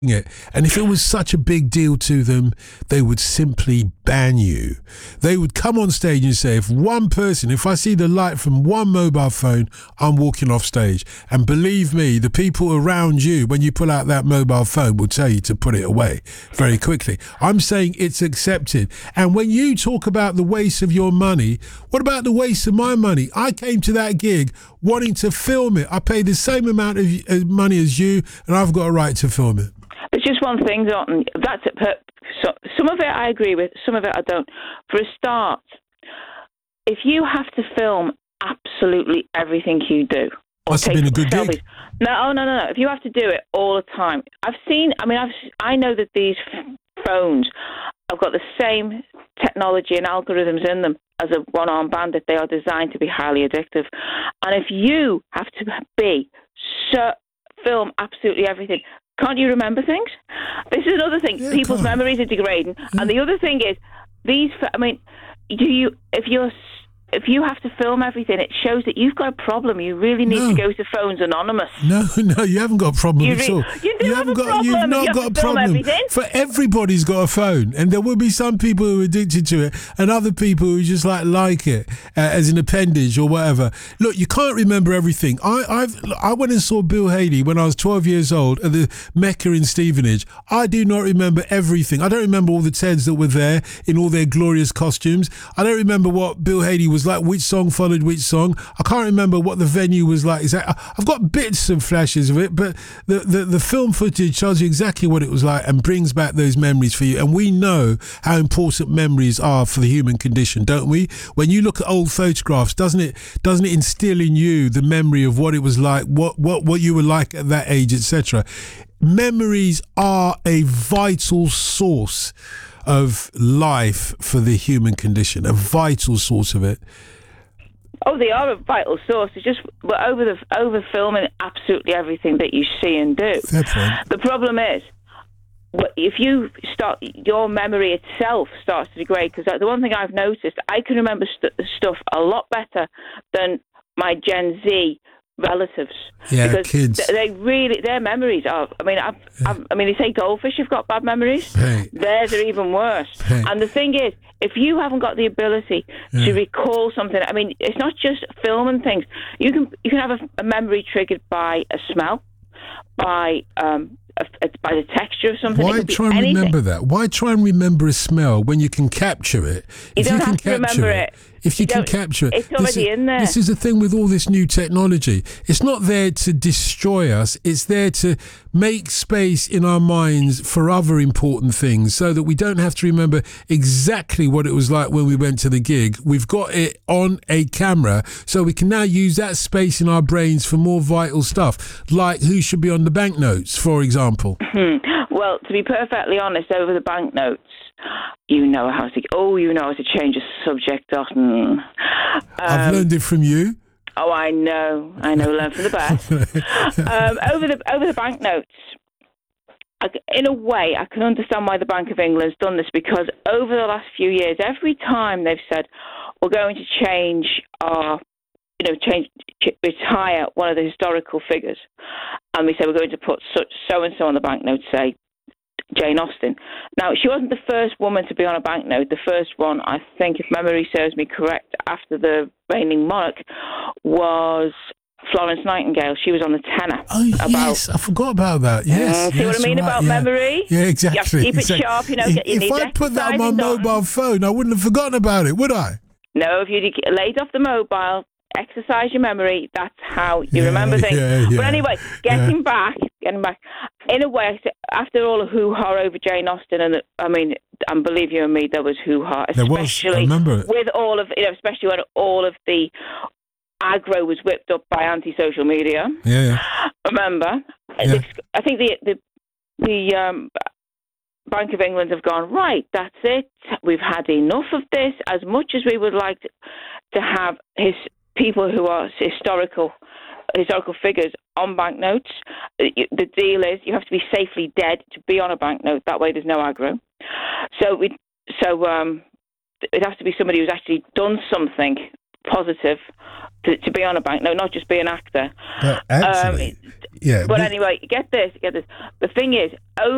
it. And if it was such a big deal to them, they would simply ban you. They would come on stage and say, if I see the light from one mobile phone, I'm walking off stage. And believe me, the people around you, when you pull out that mobile phone, will tell you to put it away very quickly. I'm saying it's accepted. And when you talk about the waste of your money, what about the waste of my money? I came to that gig wanting to film it. I paid the same amount of money as you, and I've got a right to film it. There's just one thing, Dalton. That's it. So, some of it I agree with, some of it I don't. For a start, if you have to film absolutely everything you do, must have been a good selfies, gig. No. If you have to do it all the time, I know that these phones have got the same technology and algorithms in them as a one-armed bandit. They are designed to be highly addictive. And if you have to film absolutely everything, can't you remember things? This is another thing. Yeah, People's memories are degrading. And the other thing is, if you have to film everything, it shows that you've got a problem. You really need to go to Phones Anonymous. No, you haven't got a problem at all. You've not got a problem. For everybody's got a phone, and there will be some people who are addicted to it, and other people who just like it as an appendage or whatever. Look, you can't remember everything. I went and saw Bill Haley when I was 12 years old at the Mecca in Stevenage. I do not remember everything. I don't remember all the Teds that were there in all their glorious costumes. I don't remember what Bill Haley was like, which song followed which song. I can't remember what the venue was like. I've got bits and flashes of it, but the film footage tells you exactly what it was like and brings back those memories for you. And we know how important memories are for the human condition, don't we? When you look at old photographs, doesn't it instill in you the memory of what it was like, what you were like at that age, etc. Memories are a vital source of life for the human condition, a vital source of it. Oh, they are a vital source. It's just we're over filming absolutely everything that you see and do. Fair point. The problem is, if you start, your memory itself starts to degrade. Because the one thing I've noticed, I can remember stuff a lot better than my Gen Z relatives. Yeah, because kids. Their memories are. They say goldfish have got bad memories. Right. Theirs are even worse. Right. And the thing is, if you haven't got the ability to recall something, it's not just filming things. You can have a memory triggered by a smell, by the texture of something. Why try and remember that? Why try and remember a smell when you can capture it? You don't have to remember it. If you can capture it. It's already in there. This is the thing with all this new technology. It's not there to destroy us. It's there to make space in our minds for other important things so that we don't have to remember exactly what it was like when we went to the gig. We've got it on a camera, so we can now use that space in our brains for more vital stuff, like who should be on the banknotes, for example. Well, to be perfectly honest, over the banknotes, you know how to change a subject, Dalton. I've learned it from you. Oh, I know, learn from the best. Over the banknotes, in a way, I can understand why the Bank of England's done this, because over the last few years, every time they've said, we're going to change our, retire one of the historical figures, and we say we're going to put so-and-so on the banknote, say, Jane Austen. Now, she wasn't the first woman to be on a banknote. The first one, I think, if memory serves me correct, after the reigning monarch, was Florence Nightingale. She was on the tenner. Oh, yes, I forgot about that. Yes. See what I mean about memory? Yeah, exactly. You have to keep it sharp, If I put that on my mobile phone, I wouldn't have forgotten about it, would I? No, if you laid off the mobile, exercise your memory, that's how you remember things. But anyway, getting back, in a way, after all the hoo-ha over Jane Austen, and believe you and me, there was hoo-ha, especially with all of, especially when all of the aggro was whipped up by anti-social media. Remember, I think the Bank of England have gone, right, that's it, we've had enough of this. As much as we would like to have people who are historical figures on banknotes, the deal is you have to be safely dead to be on a banknote. That way there's no aggro. So it has to be somebody who's actually done something positive to be on a banknote, not just be an actor. But actually, But anyway, get this. The thing is, over